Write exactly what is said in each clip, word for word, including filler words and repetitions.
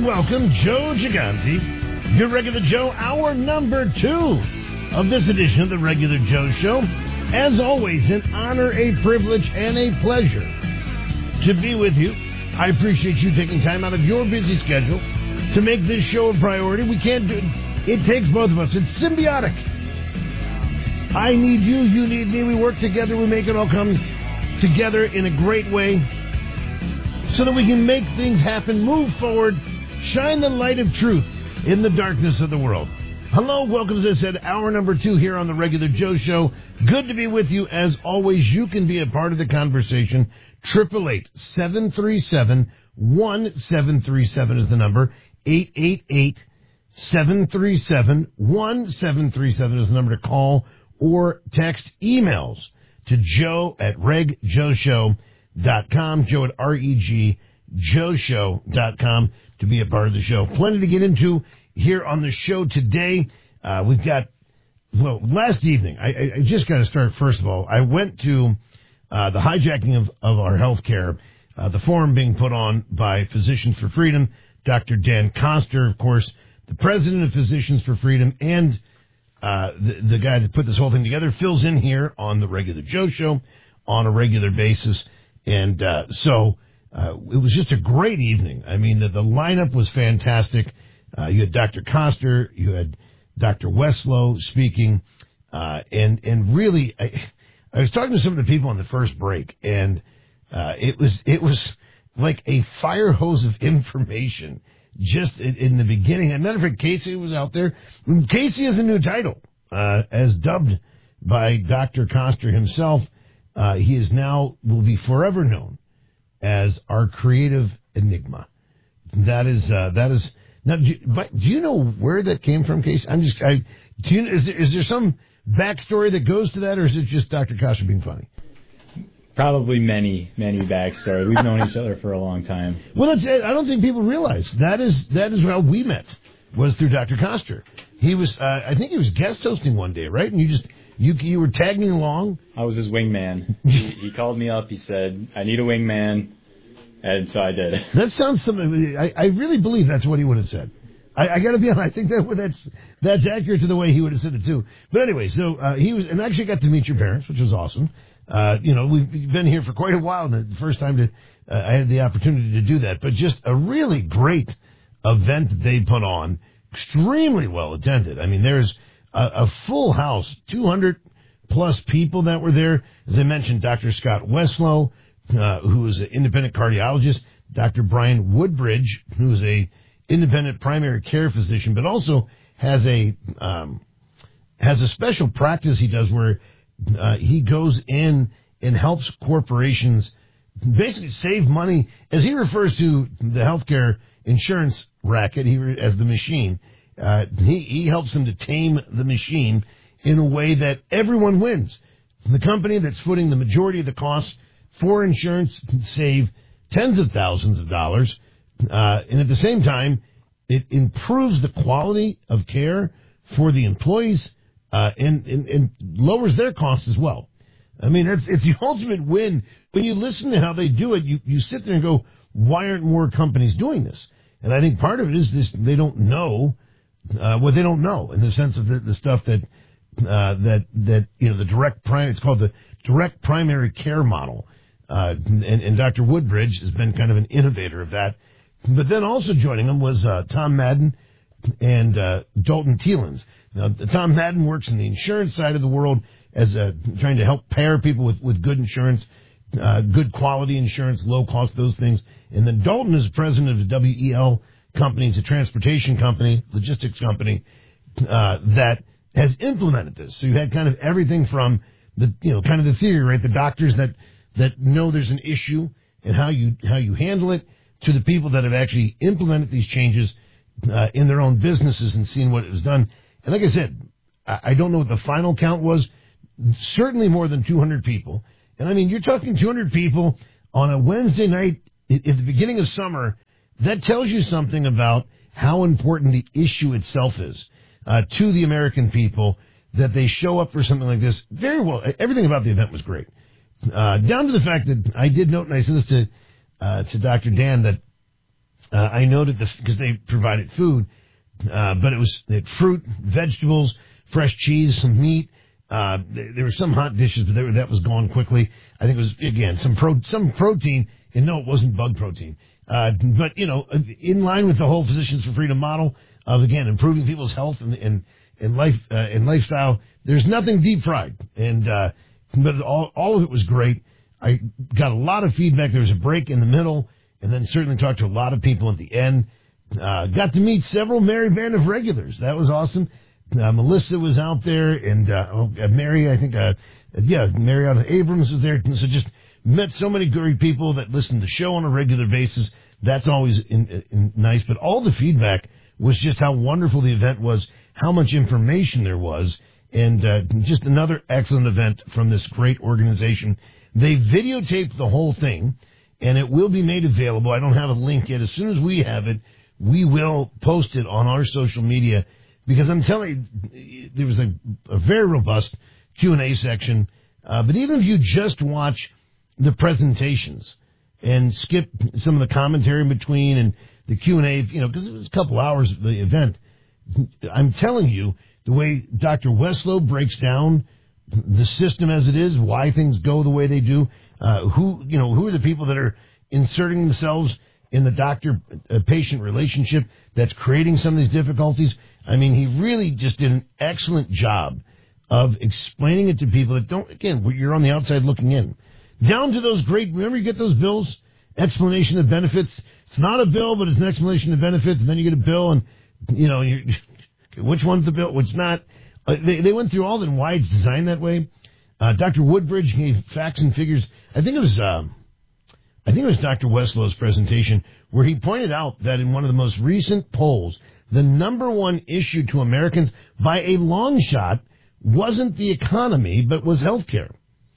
welcome Joe Gigante, your Regular Joe, hour number two of this edition of the Regular Joe Show. As always, an honor, a privilege, and a pleasure to be with you. I appreciate you taking time out of your busy schedule to make this show a priority. We can't do it. It takes both of us. It's symbiotic. I need you, you need me. We work together. We make it all come together in a great way so that we can make things happen, move forward, shine the light of truth in the darkness of the world. Hello, welcome, as I said, hour number two here on the Regular Joe Show. Good to be with you. As always, you can be a part of the conversation. eight eight eight, seven three seven, one seven three seven is the number. eight eight eight, seven three seven, one seven three seven is the number to call or text. Emails to joe at reg joe show dot com, joe at R E G joe show dot com to be a part of the show. Plenty to get into here on the show today. Uh, we've got, well, last evening, I, I just got to start, first of all, I went to uh, the hijacking of, of our health care, uh, the forum being put on by Physicians for Freedom, Doctor Dan Koster, of course, the president of Physicians for Freedom, and uh, the, the guy that put this whole thing together, fills in here on the Regular Joe Show on a regular basis. And uh, so uh, it was just a great evening. I mean, the, the lineup was fantastic. Uh, you had Doctor Koster, you had Doctor Weslow speaking, uh, and and really, I, I was talking to some of the people on the first break, and uh, it was it was like a fire hose of information just in, in the beginning. As a matter of fact, Casey was out there. Casey has a new title, uh, as dubbed by Doctor Koster himself. Uh, he is now will be forever known as our creative enigma. That is uh, that is. Now, do you, but do you know where that came from, Casey? I'm just, I, do you, is there, is there some backstory that goes to that, or is it just Doctor Koster being funny? Probably many, many backstory. We've known each other for a long time. Well, it's, I don't think people realize that is that is how we met, was through Doctor Koster. He was, uh, I think he was guest hosting one day, right? And you just, you you were tagging along. I was his wingman. he, he called me up. He said, "I need a wingman." And so I did. That sounds something. I, I really believe that's what he would have said. I, I got to be honest. I think that that's that's accurate to the way he would have said it too. But anyway, so uh, he was, and actually got to meet your parents, which was awesome. Uh, you know, we've been here for quite a while. And the first time to, uh, I had the opportunity to do that. But just a really great event that they put on, extremely well attended. I mean, there's a, a full house, two hundred plus people that were there. As I mentioned, Doctor Scott Weslow, Uh, who is an independent cardiologist, Doctor Brian Woodbridge, who is a independent primary care physician, but also has a um, has a special practice he does where uh, he goes in and helps corporations basically save money, as he refers to the healthcare insurance racket, he as the machine. Uh, he, he helps them to tame the machine in a way that everyone wins. The company that's footing the majority of the costs for insurance can save tens of thousands of dollars, uh, and at the same time, it improves the quality of care for the employees uh, and, and, and lowers their costs as well. I mean, it's, it's the ultimate win. When you listen to how they do it, you, you sit there and go, why aren't more companies doing this? And I think part of it is this: they don't know uh, what they don't know, in the sense of the, the stuff that uh, that that you know the direct prime. It's called the direct primary care model. Uh, and, and Doctor Woodbridge has been kind of an innovator of that. But then also joining him was uh, Tom Madden and uh, Dalton Thielens. Now, Tom Madden works in the insurance side of the world as uh, trying to help pair people with, with good insurance, uh, good quality insurance, low cost, those things. And then Dalton is president of the W E L company. It's a transportation company, logistics company, uh, that has implemented this. So you had kind of everything from the, you know, kind of the theory, right? The doctors that that know there's an issue and how you how you handle it, to the people that have actually implemented these changes uh, in their own businesses and seen what it was done. And like I said, I, I don't know what the final count was. Certainly more than two hundred people. And I mean, you're talking two hundred people on a Wednesday night at the beginning of summer. That tells you something about how important the issue itself is uh, to the American people, that they show up for something like this. Very well. Everything about the event was great. Uh, down to the fact that I did note, and I said this to uh, to Doctor Dan, that uh, I noted the because they provided food, uh, but it was they had fruit, vegetables, fresh cheese, some meat. Uh, there, there were some hot dishes, but they were, that was gone quickly. I think it was again some pro some protein, and no, it wasn't bug protein. Uh, but you know, in line with the whole Physicians for Freedom model of again improving people's health and and, and life uh, and lifestyle. There's nothing deep fried, and uh, but all all of it was great. I got a lot of feedback. There was a break in the middle, and then certainly talked to a lot of people at the end. Uh, got to meet several Mary Band of regulars. That was awesome. Uh, Melissa was out there, and uh, oh, uh, Mary, I think, uh, yeah, Mary out of Abrams was there. So just met so many great people that listen to the show on a regular basis. That's always in, in, nice. But all the feedback was just how wonderful the event was, how much information there was, and uh, just another excellent event from this great organization. They videotaped the whole thing, and it will be made available. I don't have a link yet. As soon as we have it, we will post it on our social media, because I'm telling you, there was a, a very robust Q and A section. Uh, but even if you just watch the presentations and skip some of the commentary in between and the Q and A, you know, because it was a couple hours of the event, I'm telling you, the way Doctor Weslow breaks down the system as it is, why things go the way they do, uh, who, you know, who are the people that are inserting themselves in the doctor-patient relationship that's creating some of these difficulties. I mean, he really just did an excellent job of explaining it to people that don't, again, you're on the outside looking in. Down to those great, remember you get those bills, explanation of benefits. It's not a bill, but it's an explanation of benefits, and then you get a bill, and, you know, you which one's the bill, which not. Uh, they, they went through all that and why it's designed that way. Uh, Doctor Woodbridge gave facts and figures. I think it was, uh, I think it was Doctor Weslow's presentation where he pointed out that in one of the most recent polls, the number one issue to Americans by a long shot wasn't the economy, but was health care.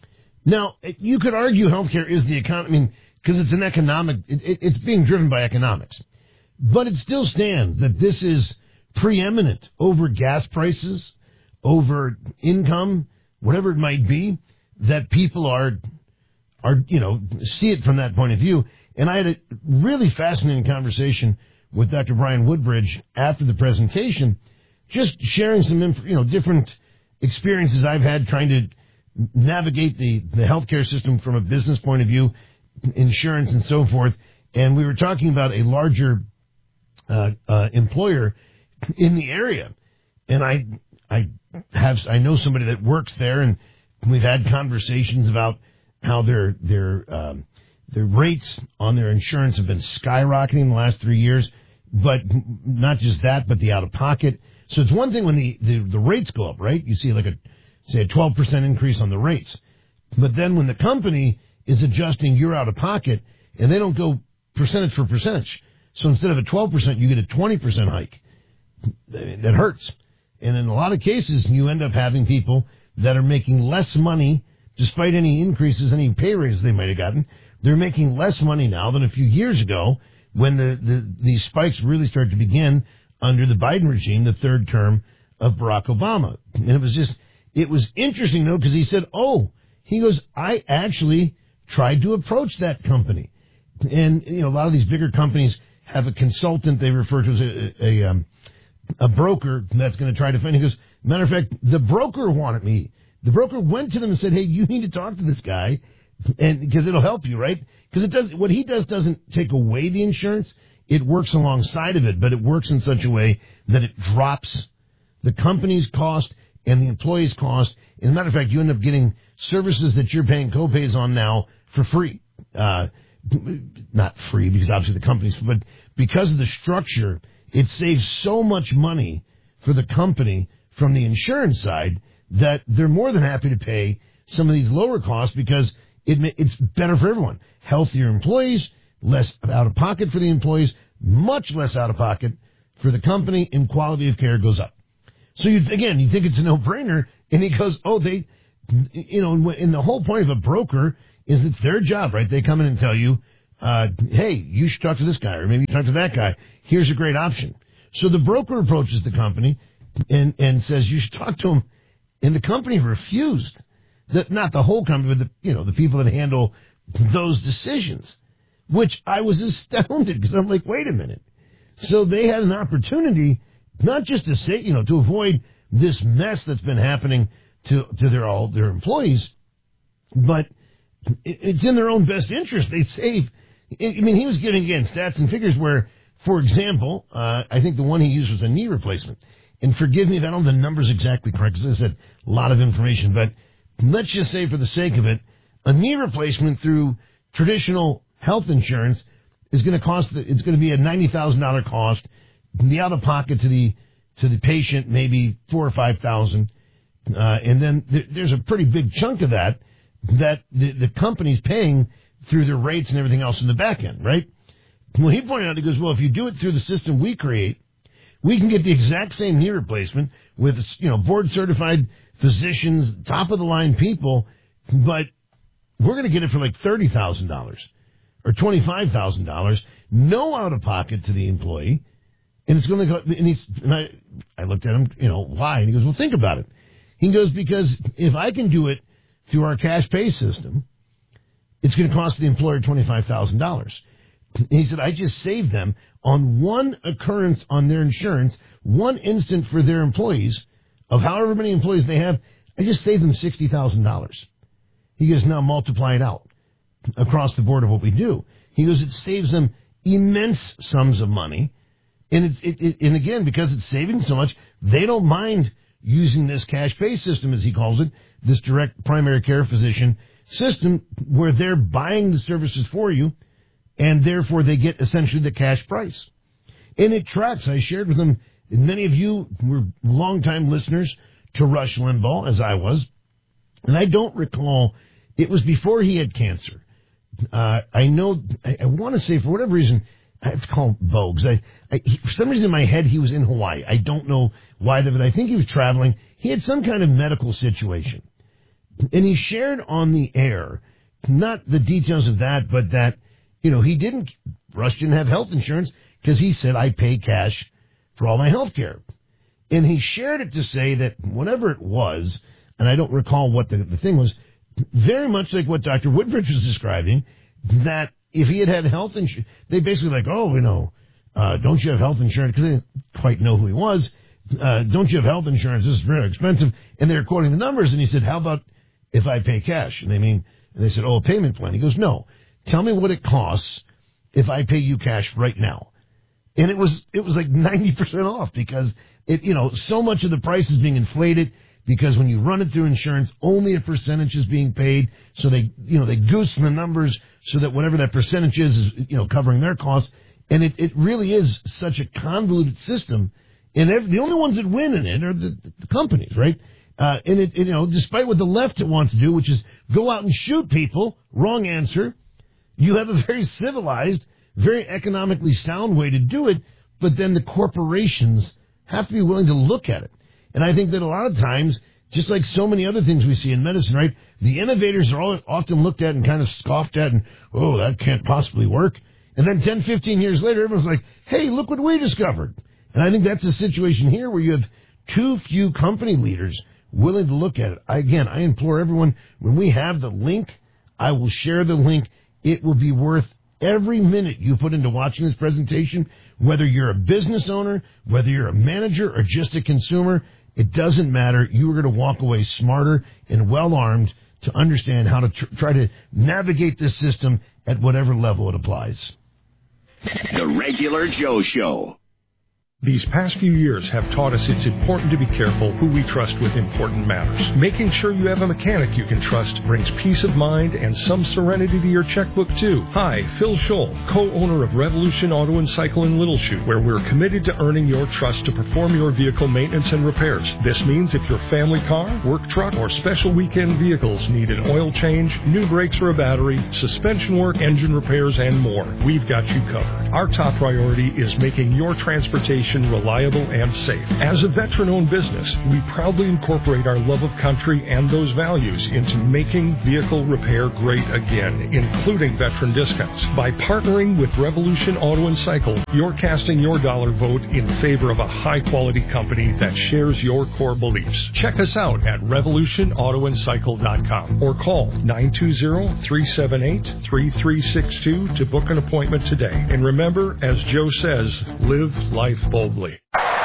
Now, you could argue health care is the economy because it's an economic, it, it, it's being driven by economics. But it still stands that this is preeminent over gas prices, over income, whatever it might be, that people are, are, you know, see it from that point of view. And I had a really fascinating conversation with Doctor Brian Woodbridge after the presentation, just sharing some, you know, different experiences I've had trying to navigate the, the healthcare system from a business point of view, insurance and so forth. And we were talking about a larger uh, uh, employer in the area. And I, I have, I know somebody that works there, and we've had conversations about how their, their, um, their rates on their insurance have been skyrocketing in the last three years, but not just that, but the out-of-pocket. So it's one thing when the, the, the rates go up, right? You see like a, say, a twelve percent increase on the rates. But then when the company is adjusting your out-of-pocket, and they don't go percentage for percentage. So instead of a twelve percent, you get a twenty percent hike. That hurts. And in a lot of cases, you end up having people that are making less money, despite any increases, any pay raises they might have gotten. They're making less money now than a few years ago when the, the these spikes really started to begin under the Biden regime, the third term of Barack Obama. And it was just, it was interesting, though, because he said, oh, he goes, I actually tried to approach that company. And, you know, a lot of these bigger companies have a consultant they refer to as a, a, a, um, a broker that's going to try to find. He goes, matter of fact, the broker wanted me. The broker went to them and said, hey, you need to talk to this guy, and because it'll help you, right? Because it does, what he does doesn't take away the insurance. It works alongside of it, but it works in such a way that it drops the company's cost and the employee's cost. As a matter of fact, you end up getting services that you're paying copays on now for free. Uh, not free because obviously the company's, but because of the structure, it saves so much money for the company from the insurance side that they're more than happy to pay some of these lower costs because it it's better for everyone. Healthier employees, less out of pocket for the employees, much less out of pocket for the company, and quality of care goes up. So you again, you think it's a no-brainer, and he goes, oh, they, you know, and the whole point of a broker is it's their job, right? They come in and tell you, uh, hey, you should talk to this guy, or maybe talk to that guy. Here's a great option. So the broker approaches the company and, and says, you should talk to him. And the company refused. The, not the whole company, but the, you know, the people that handle those decisions. which I was astounded because I'm like, wait a minute. So they had an opportunity not just to say, you know, to avoid this mess that's been happening to, to their all their employees, but it, it's in their own best interest. They save. I mean, he was giving, again, stats and figures where, for example, uh, I think the one he used was a knee replacement. And forgive me if I don't have the numbers exactly correct, because I said a lot of information, but let's just say for the sake of it, a knee replacement through traditional health insurance is going to cost, the, it's going to be a ninety thousand dollars cost. The out-of-pocket to the to the patient, maybe four or five thousand, uh, and then th- there's a pretty big chunk of that that the, the company's paying through their rates and everything else in the back end, right? Well, he pointed out, he goes, well, if you do it through the system we create, we can get the exact same knee replacement with, you know, board-certified physicians, top-of-the-line people, but we're going to get it for like thirty thousand dollars or twenty-five thousand dollars, no out-of-pocket to the employee. And it's going to go, and he's, and I, I looked at him, you know, why? And he goes, well, think about it. He goes, because if I can do it through our cash pay system, it's going to cost the employer twenty-five thousand dollars. He said, I just saved them on one occurrence on their insurance, one instant for their employees, of however many employees they have, I just saved them sixty thousand dollars. He goes, now multiply it out across the board of what we do. He goes, it saves them immense sums of money. And it's, it, it, and again, because it's saving so much, they don't mind using this cash pay system, as he calls it, this direct primary care physician system, where they're buying the services for you, and therefore they get essentially the cash price. And it tracks. I shared with him, and many of you were longtime listeners to Rush Limbaugh, as I was, and I don't recall, it was before he had cancer. Uh, I know, I, I want to say, for whatever reason, I have to call him Bogues. I, I, he, for some reason in my head, he was in Hawaii. I don't know why, but I think he was traveling. He had some kind of medical situation. And he shared on the air, not the details of that, but that, you know, he didn't, Rush didn't have health insurance because he said, I pay cash for all my health care. And he shared it to say that whatever it was, and I don't recall what the, the thing was, very much like what Doctor Woodbridge was describing, that if he had had health insurance, they basically like, oh, you know, uh, don't you have health insurance? Because they didn't quite know who he was. Uh, don't you have health insurance? This is very expensive. And they're quoting the numbers. And he said, how about if I pay cash? And they mean, and they said, oh, a payment plan. He goes, no, tell me what it costs if I pay you cash right now. And it was, it was like ninety percent off because it, you know, so much of the price is being inflated because when you run it through insurance, only a percentage is being paid. So they, you know, they goose the numbers so that whatever that percentage is, is, you know, covering their costs. And it, it really is such a convoluted system. And every, the only ones that win in it are the, the companies, right? Uh, and it, it, you know, despite what the left wants to do, which is go out and shoot people, wrong answer. You have a very civilized, very economically sound way to do it, but then the corporations have to be willing to look at it. And I think that a lot of times, just like so many other things we see in medicine, right, the innovators are all often looked at and kind of scoffed at and, oh, that can't possibly work. And then ten, fifteen years later, everyone's like, hey, look what we discovered. And I think that's a situation here where you have too few company leaders willing to look at it. Again, I implore everyone, when we have the link, I will share the link. It will be worth every minute you put into watching this presentation, whether you're a business owner, whether you're a manager or just a consumer. It doesn't matter. You are going to walk away smarter and well-armed to understand how to tr- try to navigate this system at whatever level it applies. The Regular Joe Show. These past few years have taught us it's important to be careful who we trust with important matters. Making sure you have a mechanic you can trust brings peace of mind and some serenity to your checkbook, too. Hi, Phil Scholl, co-owner of Revolution Auto and Cycle in Little Chute, where we're committed to earning your trust to perform your vehicle maintenance and repairs. This means if your family car, work truck, or special weekend vehicles need an oil change, new brakes or a battery, suspension work, engine repairs, and more, we've got you covered. Our top priority is making your transportation nation reliable and safe. As a veteran-owned business, we proudly incorporate our love of country and those values into making vehicle repair great again, including veteran discounts. By partnering with Revolution Auto and Cycle, you're casting your dollar vote in favor of a high-quality company that shares your core beliefs. Check us out at revolution auto and cycle dot com or call nine two zero, three seven eight, three three six two to book an appointment today. And remember, as Joe says, live life boldly.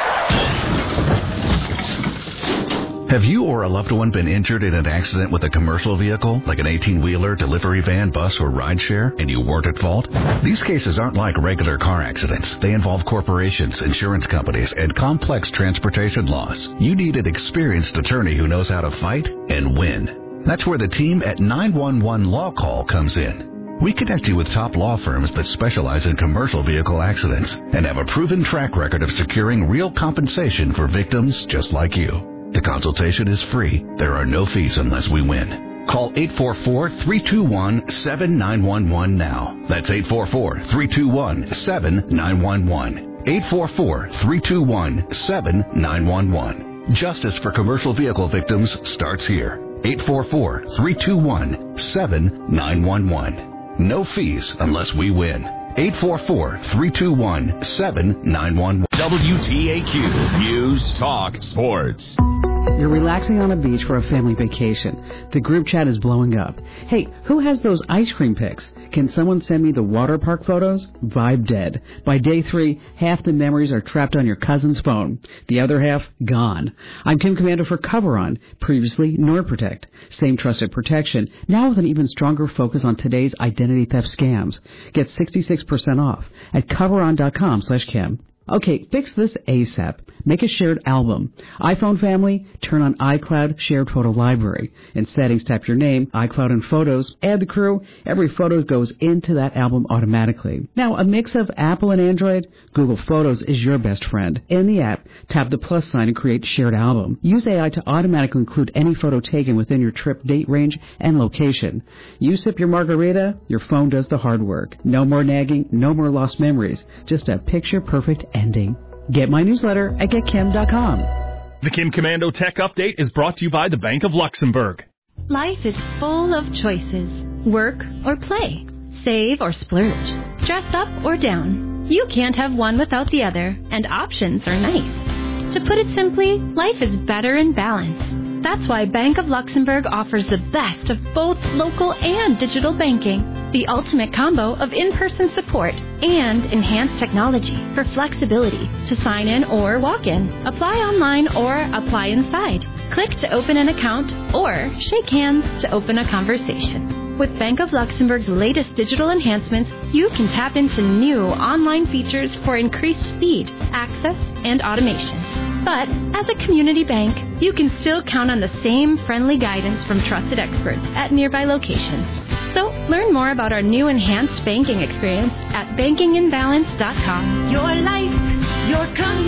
Have you or a loved one been injured in an accident with a commercial vehicle, like an eighteen-wheeler, delivery van, bus, or rideshare, and you weren't at fault? These cases aren't like regular car accidents. They involve corporations, insurance companies, and complex transportation laws. You need an experienced attorney who knows how to fight and win. That's where the team at nine one one Law Call comes in. We connect you with top law firms that specialize in commercial vehicle accidents and have a proven track record of securing real compensation for victims just like you. The consultation is free. There are no fees unless we win. Call eight four four, three two one, seven nine one one now. That's eight four four, three two one, seven nine one one. eight four four, three two one, seven nine one one. Justice for commercial vehicle victims starts here. eight four four, three two one, seven nine one one. No fees unless we win. eight four four, three two one, seven nine one one. W T A Q News Talk Sports. You're relaxing on a beach for a family vacation. The group chat is blowing up. Hey, who has those ice cream pics? Can someone send me the water park photos? Vibe dead. By day three, half the memories are trapped on your cousin's phone. The other half, gone. I'm Kim Commando for CoverOn, previously NordProtect. Same trusted protection, now with an even stronger focus on today's identity theft scams. Get sixty-six percent off at coveron.com slash Kim. Okay, fix this ASAP. Make a shared album. iPhone family, turn on iCloud Shared Photo Library. In settings, tap your name, iCloud and Photos, add the crew. Every photo goes into that album automatically. Now, a mix of Apple and Android, Google Photos is your best friend. In the app, tap the plus sign and create shared album. Use A I to automatically include any photo taken within your trip date range and location. You sip your margarita, your phone does the hard work. No more nagging, no more lost memories. Just a picture-perfect ending. Get my newsletter at get kim dot com. The Kim Commando Tech Update is brought to you by the Bank of Luxembourg. Life is full of choices. Work or play. Save or splurge. Dress up or down. You can't have one without the other, and options are nice. To put it simply, life is better in balance. That's why Bank of Luxembourg offers the best of both local and digital banking. The ultimate combo of in-person support and enhanced technology for flexibility to sign in or walk in, apply online or apply inside, click to open an account, or shake hands to open a conversation. With Bank of Luxembourg's latest digital enhancements, you can tap into new online features for increased speed, access, and automation. But as a community bank, you can still count on the same friendly guidance from trusted experts at nearby locations. So learn more about our new enhanced banking experience at banking in balance dot com. Your life, your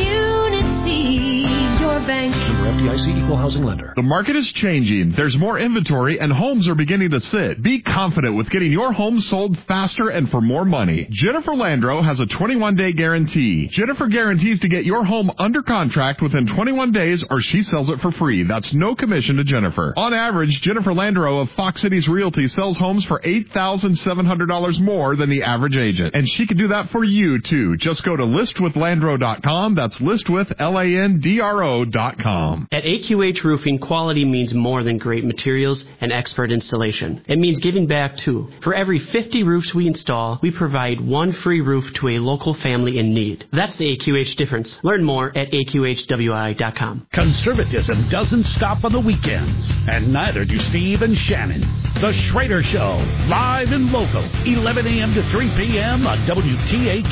community, your bank. F D I C Equal Housing Lender. The market is changing. There's more inventory and homes are beginning to sit. Be confident with getting your home sold faster and for more money. Jennifer Landro has a twenty-one day guarantee. Jennifer guarantees to get your home under contract within twenty-one days or she sells it for free. That's no commission to Jennifer. On average, Jennifer Landro of Fox Cities Realty sells homes for eight thousand seven hundred dollars more than the average agent. And she can do that for you, too. Just go to list with landro dot com. That's list with L A N D R O dot com. At A Q H Roofing, quality means more than great materials and expert installation. It means giving back, too. For every fifty roofs we install, we provide one free roof to a local family in need. That's the A Q H difference. Learn more at A Q H W I dot com. Conservatism doesn't stop on the weekends, and neither do Steve and Shannon. The Schrader Show, live and local, eleven a.m. to three p.m. on W T A Q.